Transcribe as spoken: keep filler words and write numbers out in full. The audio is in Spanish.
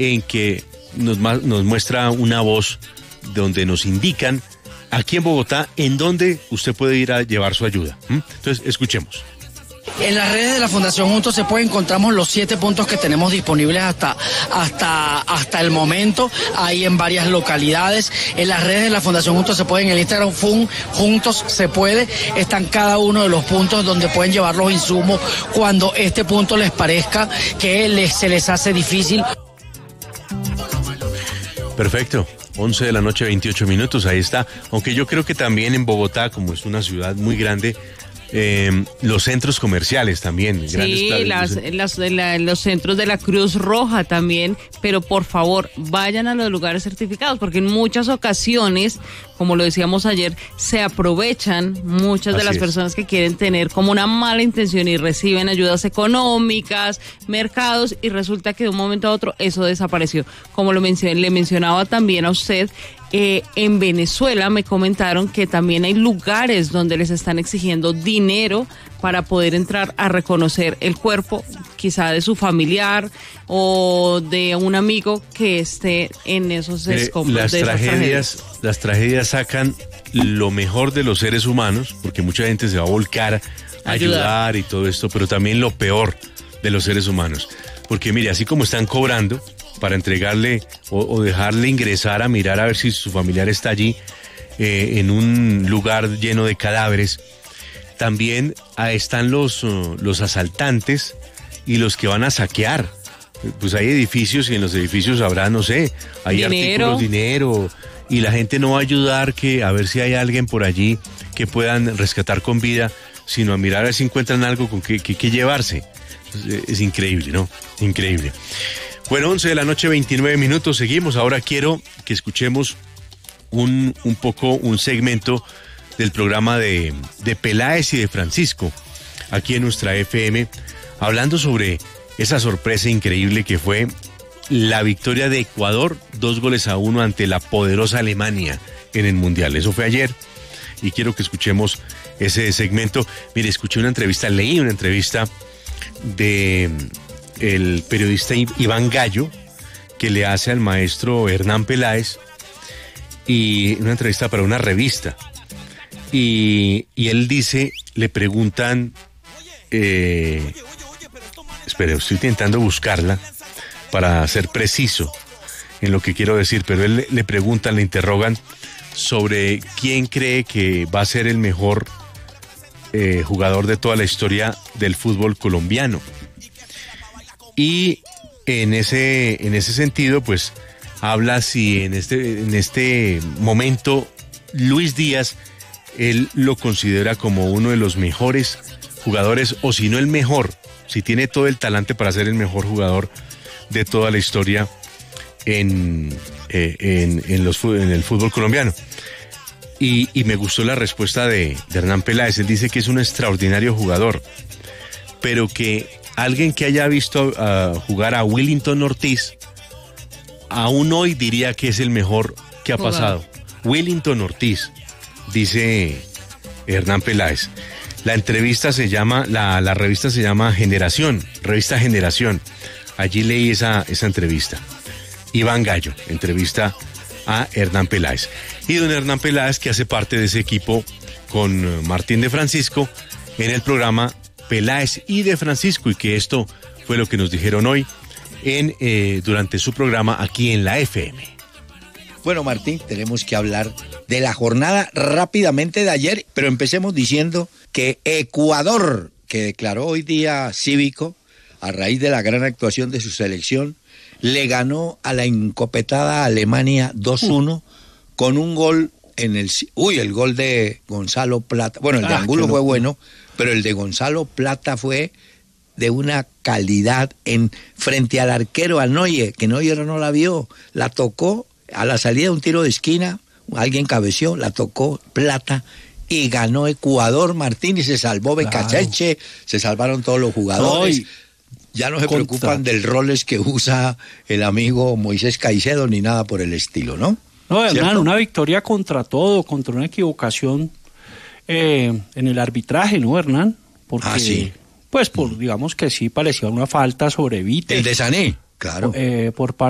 en que nos, nos muestra una voz donde nos indican aquí en Bogotá en dónde usted puede ir a llevar su ayuda. ¿Mm? Entonces, escuchemos. En las redes de la Fundación Juntos se puede encontramos los siete puntos que tenemos disponibles hasta, hasta, hasta el momento, ahí en varias localidades. En las redes de la Fundación Juntos se puede, en el Instagram Fun, Juntos se puede, están cada uno de los puntos donde pueden llevar los insumos cuando este punto les parezca que les, se les hace difícil. Perfecto. once de la noche, veintiocho minutos, ahí está. Aunque yo creo que también en Bogotá, como es una ciudad muy grande, eh, los centros comerciales también. Sí, grandes las, las, la, los centros de la Cruz Roja también, pero por favor, vayan a los lugares certificados, porque en muchas ocasiones, como lo decíamos ayer, se aprovechan muchas de Así las es. personas que quieren tener como una mala intención y reciben ayudas económicas, mercados, y resulta que de un momento a otro eso desapareció. Como lo mencioné, le mencionaba también a usted, eh, en Venezuela me comentaron que también hay lugares donde les están exigiendo dinero para poder entrar a reconocer el cuerpo, quizá de su familiar o de un amigo que esté en esos Eh, escombros. las de esas tragedias, tragedias. las tragedias sacan lo mejor de los seres humanos, porque mucha gente se va a volcar a Ayudar. ayudar y todo esto, pero también lo peor de los seres humanos. Porque mire, así como están cobrando para entregarle o, o dejarle ingresar a mirar a ver si su familiar está allí, eh, en un lugar lleno de cadáveres, también ah, están los, uh, los asaltantes y los que van a saquear. Pues hay edificios y en los edificios habrá, no sé, hay Dinero. artículos, dinero, y la gente no va a ayudar que a ver si hay alguien por allí que puedan rescatar con vida, sino a mirar a ver si encuentran algo con que, que, que llevarse. Es, es increíble, ¿no? Increíble. Bueno, once de la noche, veintinueve minutos, seguimos. Ahora quiero que escuchemos un, un poco, un segmento del programa de, de Peláez y de Francisco, aquí en nuestra F M, hablando sobre esa sorpresa increíble que fue la victoria de Ecuador, dos goles a uno ante la poderosa Alemania en el Mundial. Eso fue ayer y quiero que escuchemos ese segmento. Mire, escuché una entrevista, leí una entrevista de el periodista Iván Gallo que le hace al maestro Hernán Peláez, y una entrevista para una revista. Y, y él dice, le preguntan, eh, espere, estoy intentando buscarla para ser preciso en lo que quiero decir, pero él le preguntan, le interrogan sobre quién cree que va a ser el mejor eh, jugador de toda la historia del fútbol colombiano. Y en ese, en ese sentido, pues, habla si en este, en este momento Luis Díaz, él lo considera como uno de los mejores jugadores, o si no el mejor, si tiene todo el talante para ser el mejor jugador de toda la historia en, eh, en, en, los, en el fútbol colombiano. Y, y me gustó la respuesta de, de Hernán Peláez. Él dice que es un extraordinario jugador, pero que alguien que haya visto uh, jugar a Willington Ortiz, aún hoy diría que es el mejor que ha Jugador. pasado. Willington Ortiz, dice Hernán Peláez. La entrevista se llama, la, la revista se llama Generación, revista Generación. Allí leí esa, esa entrevista. Iván Gallo, entrevista a Hernán Peláez. Y don Hernán Peláez, que hace parte de ese equipo con Martín de Francisco en el programa Peláez y de Francisco, y que esto fue lo que nos dijeron hoy en eh, durante su programa aquí en la F M. Bueno, Martín, tenemos que hablar de la jornada rápidamente de ayer, pero empecemos diciendo que Ecuador, que declaró hoy día cívico a raíz de la gran actuación de su selección, le ganó a la encopetada Alemania dos uno con un gol en el... Uy, el gol de Gonzalo Plata. Bueno, el de Ah, Angulo qué fue locura. bueno, pero el de Gonzalo Plata fue de una calidad en frente al arquero, a Neuer, que Neuer no la vio, la tocó a la salida de un tiro de esquina, alguien cabeció, la tocó Plata y ganó Ecuador, Martín, y se salvó Becacheche, se salvaron todos los jugadores. No, y ya no se contra- preocupan del roles que usa el amigo Moisés Caicedo ni nada por el estilo, ¿no? No, Hernán, ¿Cierto? una victoria contra todo, contra una equivocación eh, en el arbitraje, ¿no, Hernán? Porque, Ah, sí. pues, por, digamos que sí parecía una falta sobre Vite. El de Sané, claro. eh, por parte